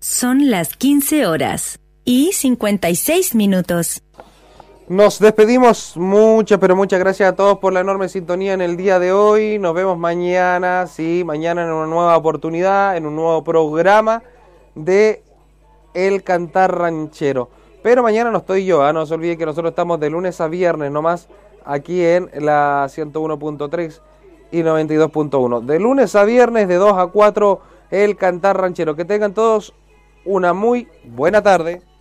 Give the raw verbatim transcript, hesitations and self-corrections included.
Son las quince horas y cincuenta y seis minutos. Nos despedimos, muchas pero muchas gracias a todos por la enorme sintonía en el día de hoy. Nos vemos mañana, sí, mañana en una nueva oportunidad, en un nuevo programa de El Cantar Ranchero. Pero mañana no estoy yo, ¿eh? No se olviden que nosotros estamos de lunes a viernes nomás aquí en la ciento uno punto tres y noventa y dos punto uno. De lunes a viernes de dos a cuatro El Cantar Ranchero. Que tengan todos una muy buena tarde.